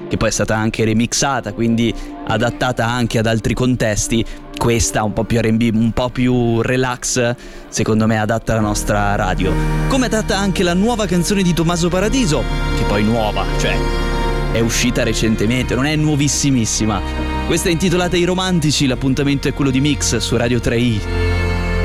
che poi è stata anche remixata, quindi adattata anche ad altri contesti. Questa un po' più R&B, un po' più relax, secondo me adatta alla nostra radio. Come adatta anche la nuova canzone di Tommaso Paradiso, che poi nuova, cioè è uscita recentemente, non è nuovissimissima. Questa è intitolata I Romantici, l'appuntamento è quello di Mix su Radio 3i.